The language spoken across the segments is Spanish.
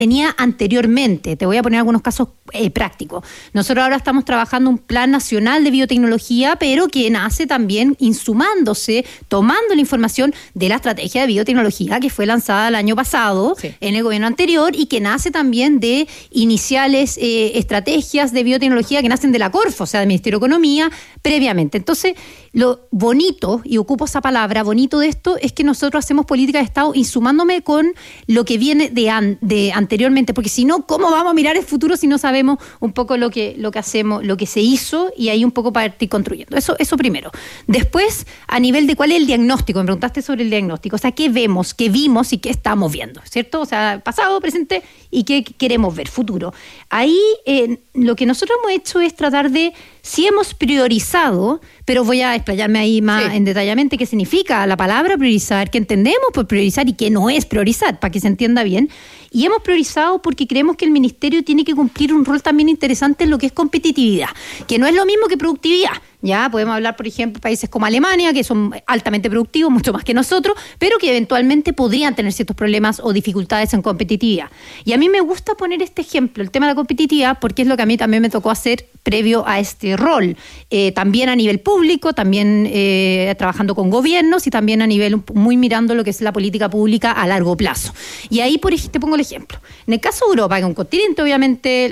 tenía anteriormente. Te voy a poner algunos casos prácticos. Nosotros ahora estamos trabajando un plan nacional de biotecnología, pero que nace también insumándose, tomando la información de la estrategia de biotecnología que fue lanzada el año pasado en el gobierno anterior y que nace también de iniciales estrategias de biotecnología que nacen de la Corfo, o sea, del Ministerio de Economía, previamente. Entonces, lo bonito, y ocupo esa palabra, bonito de esto, es que nosotros hacemos política de Estado insumándome con lo que viene de anteriormente, porque si no, ¿cómo vamos a mirar el futuro si no sabemos un poco lo que hacemos, lo que se hizo, y ahí un poco para ir construyendo? Eso primero. Después, a nivel de cuál es el diagnóstico, me preguntaste sobre el diagnóstico, o sea, qué vemos, qué vimos y qué estamos viendo, ¿cierto? O sea, pasado, presente y qué queremos ver, futuro. Ahí lo que nosotros hemos hecho es tratar de, si hemos priorizado, pero voy a explayarme ahí más en detallamente qué significa la palabra priorizar, qué entendemos por priorizar y qué no es priorizar, para que se entienda bien. Y hemos priorizado porque creemos que el Ministerio tiene que cumplir un rol también interesante en lo que es competitividad, que no es lo mismo que productividad. Ya podemos hablar, por ejemplo, de países como Alemania, que son altamente productivos, mucho más que nosotros, pero que eventualmente podrían tener ciertos problemas o dificultades en competitividad. Y a mí me gusta poner este ejemplo, el tema de la competitividad, porque es lo que a mí también me tocó hacer previo a este rol. También a nivel público, también trabajando con gobiernos y también a nivel muy mirando lo que es la política pública a largo plazo. Y ahí te pongo el ejemplo. En el caso de Europa, que es un continente, obviamente,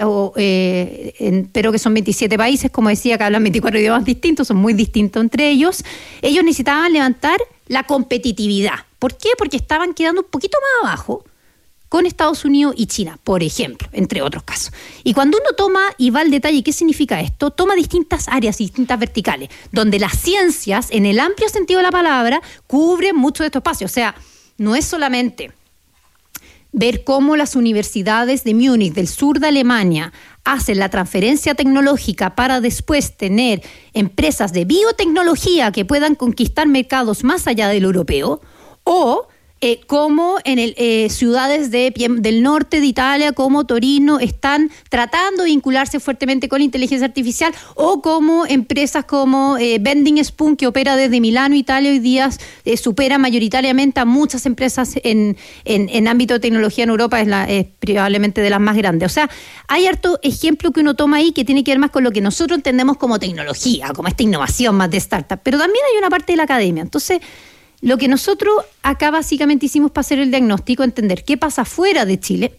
pero que son 27 países, como decía, que hablan 24 idiomas distintos, son muy distintos entre ellos. Ellos necesitaban levantar la competitividad. ¿Por qué? Porque estaban quedando un poquito más abajo con Estados Unidos y China, por ejemplo, entre otros casos. Y cuando uno toma y va al detalle, ¿qué significa esto? Toma distintas áreas y distintas verticales, donde las ciencias, en el amplio sentido de la palabra, cubren mucho de estos espacios. O sea, no es solamente ver cómo las universidades de Múnich, del sur de Alemania, hacen la transferencia tecnológica para después tener empresas de biotecnología que puedan conquistar mercados más allá del europeo, o como en ciudades del norte de Italia, como Torino, están tratando de vincularse fuertemente con la inteligencia artificial, o como empresas como Bending Spoon, que opera desde Milano, Italia, hoy día supera mayoritariamente a muchas empresas en ámbito de tecnología en Europa, es probablemente de las más grandes. O sea, hay harto ejemplo que uno toma ahí que tiene que ver más con lo que nosotros entendemos como tecnología, como esta innovación más de startup, pero también hay una parte de la academia. Entonces, lo que nosotros acá básicamente hicimos para hacer el diagnóstico, entender qué pasa fuera de Chile,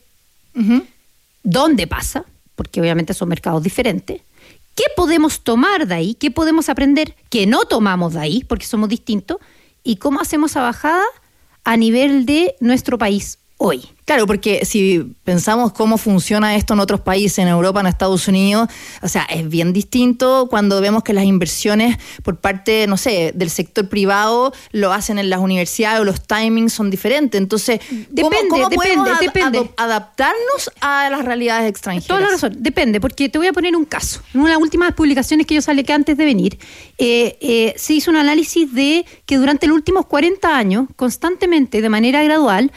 dónde pasa, porque obviamente son mercados diferentes, qué podemos tomar de ahí, qué podemos aprender, qué no tomamos de ahí, porque somos distintos, y cómo hacemos esa bajada a nivel de nuestro país hoy. Claro, porque si pensamos cómo funciona esto en otros países, en Europa, en Estados Unidos, o sea, es bien distinto cuando vemos que las inversiones por parte, no sé, del sector privado lo hacen en las universidades, o los timings son diferentes. Entonces, ¿cómo podemos adaptarnos a las realidades extranjeras? Toda la razón, depende, porque te voy a poner un caso. En una de las últimas publicaciones que yo saqué antes de venir, se hizo un análisis de que durante los últimos 40 años, constantemente, de manera gradual,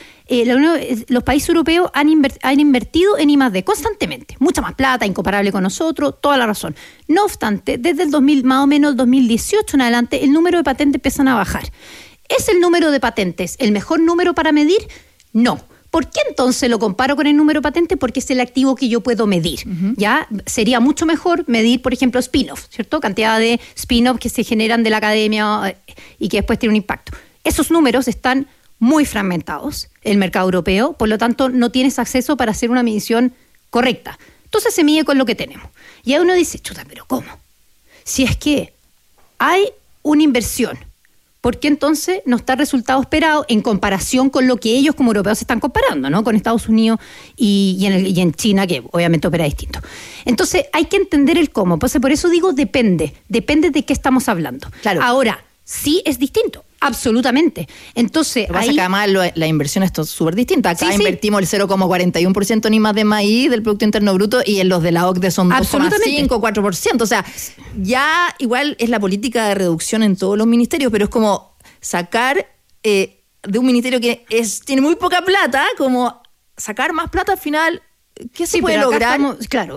los países europeos han invertido en I+D constantemente, mucha más plata, incomparable con nosotros, toda la razón. No obstante, desde el más o menos 2018 en adelante, el número de patentes empiezan a bajar. ¿Es el número de patentes el mejor número para medir? No. ¿Por qué entonces lo comparo con el número de patentes? Porque es el activo que yo puedo medir. ¿Ya? Sería mucho mejor medir, por ejemplo, spin-off, ¿cierto? Cantidad de spin-off que se generan de la academia y que después tienen un impacto. Esos números están muy fragmentados, el mercado europeo, por lo tanto no tienes acceso para hacer una medición correcta. Entonces se mide con lo que tenemos. Y ahí uno dice, chuta, ¿pero cómo? Si es que hay una inversión, ¿por qué entonces no está el resultado esperado en comparación con lo que ellos como europeos están comparando, ¿no? Con Estados Unidos y en China, que obviamente opera distinto? Entonces hay que entender el cómo. Pues por eso digo depende de qué estamos hablando. Claro. Ahora, sí es distinto. Absolutamente. Entonces, lo que pasa es que además la inversión es súper distinta. Acá invertimos el 0,41% en I+D+I del Producto Interno Bruto, y en los de la OCDE son 2,5%, 4%. O sea, ya igual es la política de reducción en todos los ministerios, pero es como sacar de un ministerio que tiene muy poca plata, como sacar más plata al final. ¿Qué se puede lograr? Claro,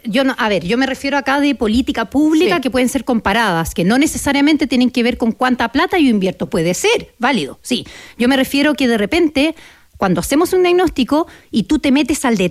yo me refiero acá de política pública que pueden ser comparadas, que no necesariamente tienen que ver con cuánta plata yo invierto. Puede ser válido, sí. Yo me refiero que de repente, cuando hacemos un diagnóstico y tú te metes al detalle